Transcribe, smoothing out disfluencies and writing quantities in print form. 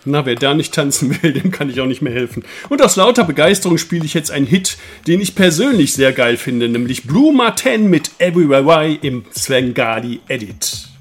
Na, wer da nicht tanzen will, dem kann ich auch nicht mehr helfen. Und aus lauter Begeisterung spiele ich jetzt einen Hit, den ich persönlich sehr geil finde, nämlich Blue Martin mit Everywhere I im Svengali Edit.